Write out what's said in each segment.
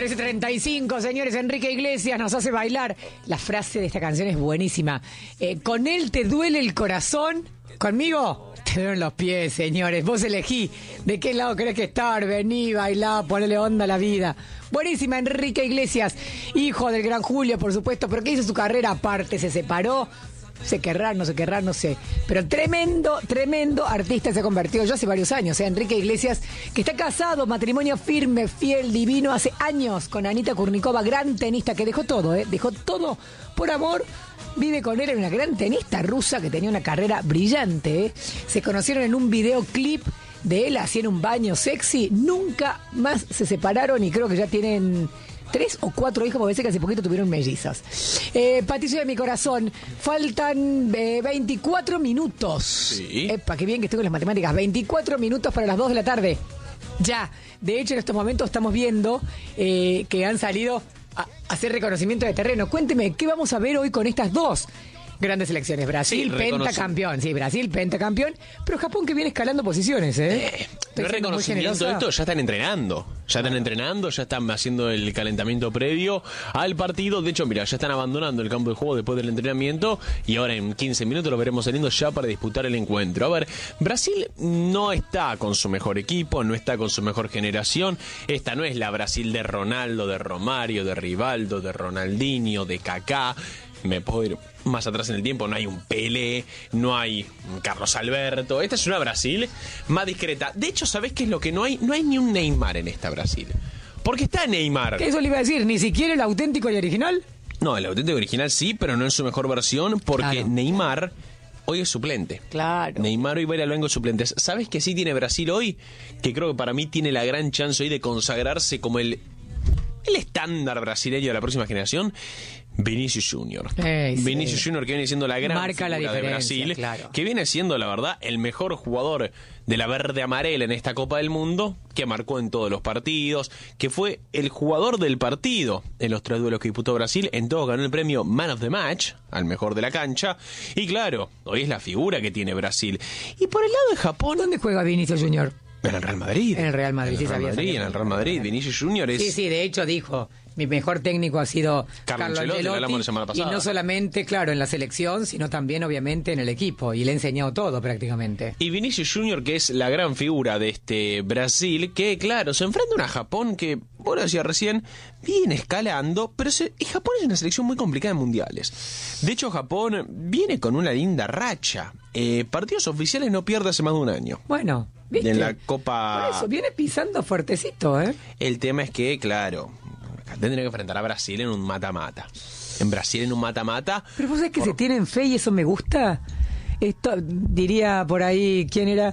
13:35, señores. Enrique Iglesias nos hace bailar. La frase de esta canción es buenísima. Con él te duele el corazón. ¿Conmigo? Te duelen los pies, señores. Vos elegí de qué lado querés que estar. Vení, bailá, ponele onda a la vida. Buenísima, Enrique Iglesias. Hijo del gran Julio, por supuesto. Pero que hizo su carrera aparte. Se separó. Se querrá, no sé. Pero tremendo artista se ha convertido ya hace varios años. Enrique Iglesias, que está casado, matrimonio firme, fiel, divino, hace años con Anita Kurnikova, gran tenista, que dejó todo por amor. Vive con él, en una gran tenista rusa que tenía una carrera brillante. Se conocieron en un videoclip de él, hacían un baño sexy. Nunca más se separaron y creo que ya tienen 3 o 4 hijos, porque parece que hace poquito tuvieron mellizas. Patricio de mi corazón, faltan 24 minutos. Sí. Epa, qué bien que estoy con las matemáticas. 24 minutos para las 2 de la tarde. Ya, de hecho en estos momentos estamos viendo que han salido a hacer reconocimiento de terreno. Cuénteme, ¿qué vamos a ver hoy con estas dos grandes selecciones? Brasil, Sí, pentacampeón. Sí, Brasil, pentacampeón. Pero Japón que viene escalando posiciones, No es reconocimiento de esto, ya están entrenando. Ya están haciendo el calentamiento previo al partido. De hecho, mira, ya están abandonando el campo de juego después del entrenamiento. Y ahora en 15 minutos lo veremos saliendo ya para disputar el encuentro. A ver, Brasil no está con su mejor equipo, no está con su mejor generación. Esta no es la Brasil de Ronaldo, de Romario, de Rivaldo, de Ronaldinho, de Kaká. Me puedo ir más atrás en el tiempo, no hay un Pelé, no hay un Carlos Alberto. Esta es una Brasil más discreta. De hecho, ¿sabés qué es lo que no hay? No hay ni un Neymar en esta Brasil. Porque está Neymar. Eso le iba a decir, ni siquiera el auténtico y original. No, el auténtico original sí, pero no en su mejor versión, porque claro, Neymar hoy es suplente. Claro. Neymar hoy va a ir al banco de suplentes. ¿Sabés qué sí tiene Brasil hoy? Que creo que para mí tiene la gran chance hoy de consagrarse como el estándar brasileño de la próxima generación. Vinicius Junior. Vinicius Junior, que viene siendo la gran figura de Brasil, claro, que viene siendo, la verdad, el mejor jugador de la verde amarela en esta Copa del Mundo, que marcó en todos los partidos, que fue el jugador del partido en los 3 duelos que disputó Brasil. En todo ganó el premio Man of the Match, al mejor de la cancha. Y claro, hoy es la figura que tiene Brasil. Y por el lado de Japón, ¿dónde juega Vinicius Junior? En el Real Madrid. En el Real Madrid, sí, sabía. En el Real Madrid. Vinicius Junior es... Sí, de hecho dijo, mi mejor técnico ha sido Carlo Ancelotti, la semana pasada. Y no solamente, claro, en la selección, sino también, obviamente, en el equipo. Y le ha enseñado todo, prácticamente. Y Vinicius Junior, que es la gran figura de este Brasil, que, claro, se enfrenta a una Japón que, bueno, decía recién, viene escalando, pero y Japón es una selección muy complicada en mundiales. De hecho, Japón viene con una linda racha. Partidos oficiales no pierde hace más de un año. Bueno, ¿viste? En la Copa... Por eso, viene pisando fuertecito, ¿eh? El tema es que, claro, tendría que enfrentar a Brasil en un mata-mata. En Brasil en un mata-mata... Pero vos sabés que se tienen fe y eso me gusta. Esto, diría por ahí, ¿quién era?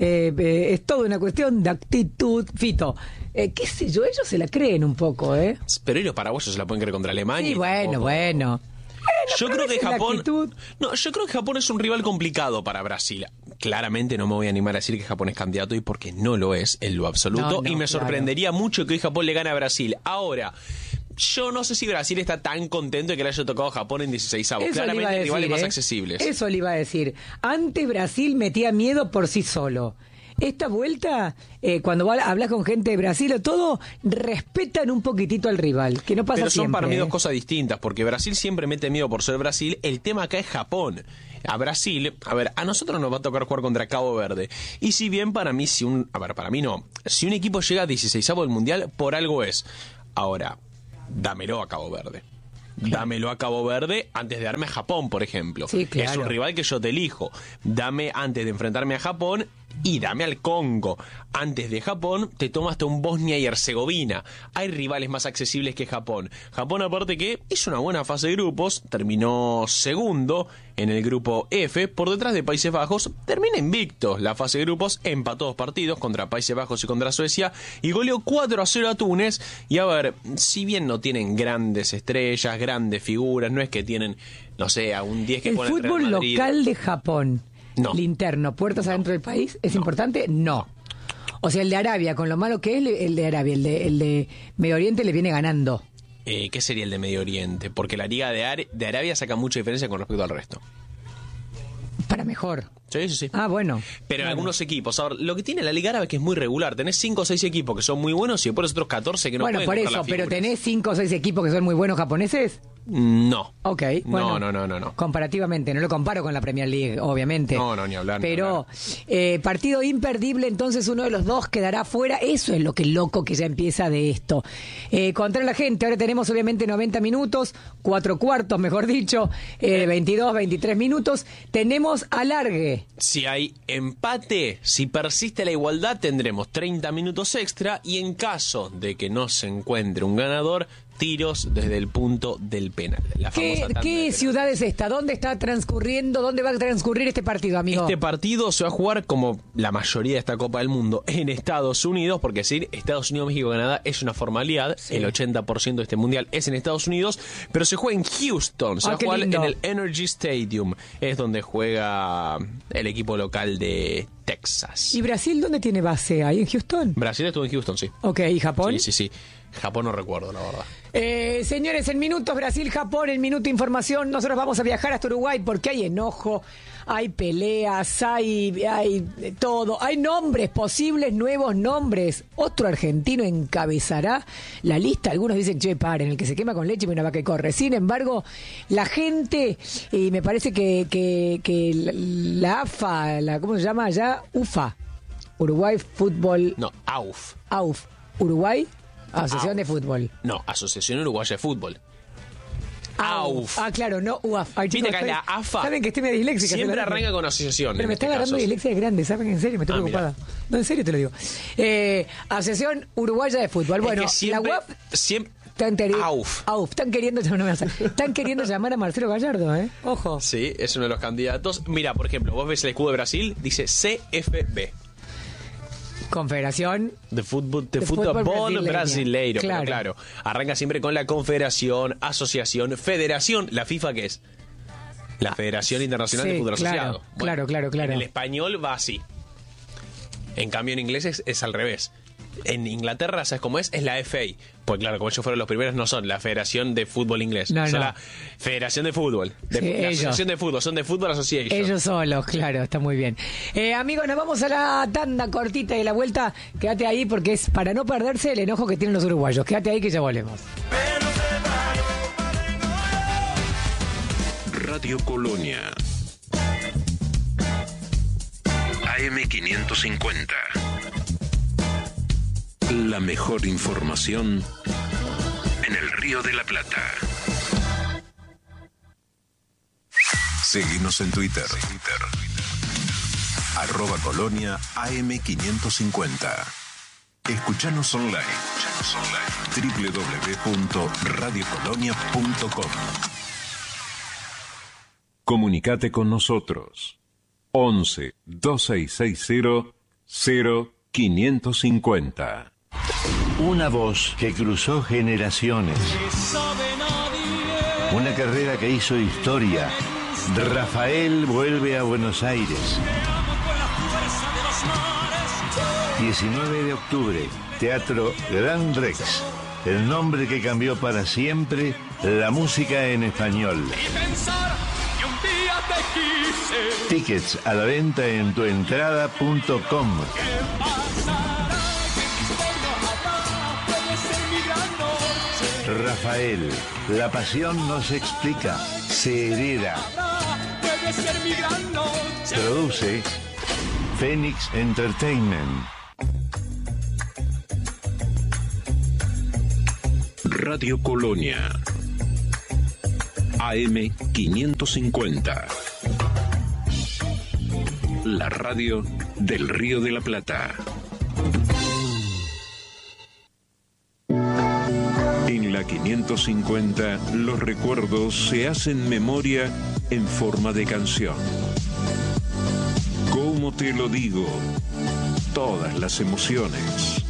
Es toda una cuestión de actitud. Fito, qué sé yo, ellos se la creen un poco, ¿eh? Pero y los paraguayos se la pueden creer contra Alemania. Sí, bueno. Yo creo que Japón... yo creo que Japón es un rival complicado para Brasil. Claramente no me voy a animar a decir que Japón es candidato, y porque no lo es en lo absoluto. Y me sorprendería mucho que hoy Japón le gane a Brasil. Ahora, yo no sé si Brasil está tan contento de que le haya tocado a Japón en 16avos. Claramente hay rivales más accesibles. Eso le iba a decir. Antes Brasil metía miedo por sí solo. Esta vuelta, cuando hablas con gente de Brasil o todo, respetan un poquitito al rival, que no pasa siempre. Pero son para mí dos cosas distintas, porque Brasil siempre mete miedo por ser Brasil. El tema acá es Japón. A Brasil, a nosotros nos va a tocar jugar contra Cabo Verde. Y si bien para mí, si un equipo llega a 16avos del Mundial, por algo es. Ahora, dámelo a Cabo Verde. Dámelo a Cabo Verde antes de darme a Japón, por ejemplo. Sí, claro. Es un rival que yo te elijo. Dame antes de enfrentarme a Japón y dame al Congo. Antes de Japón te tomas hasta un Bosnia y Herzegovina. Hay rivales más accesibles que Japón. Japón, aparte, que hizo una buena fase de grupos, terminó segundo en el grupo F, por detrás de Países Bajos. Termina invicto la fase de grupos, empató 2 partidos contra Países Bajos y contra Suecia, y goleó 4-0 a Túnez. Y a ver, si bien no tienen grandes estrellas, grandes figuras, no es que tienen, no sé, a un 10 que el pone el fútbol Real Madrid. Local de Japón, no. El interno, puertas adentro del país, ¿es importante? No. O sea, el de Arabia, con lo malo que es, el de Arabia, el de Medio Oriente le viene ganando. ¿Qué sería el de Medio Oriente? Porque la Liga de Arabia saca mucha diferencia con respecto al resto. Para mejor. Sí. Ah, bueno. Pero en algunos equipos. Ahora, lo que tiene la Liga Árabe es que es muy regular. Tenés 5 o 6 equipos que son muy buenos y después otros 14 que no pueden. Bueno, por eso, pero ¿tenés 5 o 6 equipos que son muy buenos japoneses? No. Ok, bueno. No. Comparativamente, no lo comparo con la Premier League, obviamente. No, ni hablar. Pero partido imperdible, entonces uno de los dos quedará fuera. Eso es lo que loco que ya empieza de esto. Contra la gente, ahora tenemos obviamente 90 minutos, 4 cuartos, mejor dicho, 22, 23 minutos. Tenemos alargue. Si hay empate, si persiste la igualdad, tendremos 30 minutos extra y en caso de que no se encuentre un ganador, tiros desde el punto del penal. ¿Qué ciudad es esta? ¿Dónde está transcurriendo? ¿Dónde va a transcurrir este partido, amigo? Este partido se va a jugar, como la mayoría de esta Copa del Mundo, en Estados Unidos, porque decir Estados Unidos, México, Canadá es una formalidad. Sí. El 80% de este mundial es en Estados Unidos, pero se juega en Houston. Se va a jugar en el Energy Stadium. Es donde juega el equipo local de Texas. ¿Y Brasil dónde tiene base? ¿Ahí en Houston? Brasil estuvo en Houston, sí. Ok, ¿y Japón? Sí. Japón no recuerdo, la verdad. Señores, en minutos Brasil-Japón, en minuto información, nosotros vamos a viajar hasta Uruguay porque hay enojo, hay peleas, hay todo, hay nombres, posibles nuevos nombres. Otro argentino encabezará la lista. Algunos dicen, che, paren, el que se quema con leche y una vaca que corre. Sin embargo, la gente, y me parece que la AFA, ¿cómo se llama allá? UFA, Uruguay Fútbol... No, AUF. Uruguay Asociación de Fútbol. No, Asociación Uruguaya de Fútbol. AUF. Ah, claro, no UAF. Ay, chicos, viste que la AFA. Saben que estoy medio disléxica. Siempre arranca con asociación. Pero me está agarrando dislexia grande, ¿saben? En serio, me estoy preocupada. Mira. No, en serio te lo digo. Asociación Uruguaya de Fútbol. Bueno, es que siempre, la UAF. Siempre. AUF. Están queriendo llamar a Marcelo Gallardo, ¿eh? Ojo. Sí, es uno de los candidatos. Mira, por ejemplo, vos ves el escudo de Brasil, dice CFB. Confederación de Fútbol Brasileiro. Claro, arranca siempre con la Confederación, Asociación, Federación. ¿La FIFA qué es? La Federación Internacional de Fútbol Asociado. Bueno, claro. En el español va así. En cambio en inglés es al revés. En Inglaterra, ¿sabes cómo es? Es la FA. Pues claro, como ellos fueron los primeros, no son la Federación de Fútbol Inglés. Son la Federación de Fútbol. La Asociación de Fútbol, son de Fútbol Association. Ellos solos, claro, está muy bien. Amigos, nos vamos a la tanda cortita y la vuelta. Quédate ahí porque es para no perderse el enojo que tienen los uruguayos. Quédate ahí que ya volvemos. Radio Colonia. AM550. La mejor información en el Río de la Plata. Seguinos en Twitter. @Colonia AM550. Escuchanos online. www.radiocolonia.com. Comunicate con nosotros. 11 2660 0550. Una voz que cruzó generaciones. Una carrera que hizo historia. Rafael vuelve a Buenos Aires. 19 de octubre, Teatro Gran Rex. El nombre que cambió para siempre la música en español. Tickets a la venta en tuentrada.com. Rafael, la pasión no se explica, se hereda. Produce Phoenix Entertainment. Radio Colonia AM550. La radio del Río de la Plata. En la 550, los recuerdos se hacen memoria en forma de canción. ¿Cómo te lo digo? Todas las emociones.